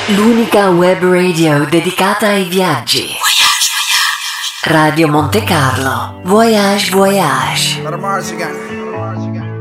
L'unica web radio dedicata ai viaggi. Radio Monte Carlo. Voyage, voyage. Let 'em Mars again.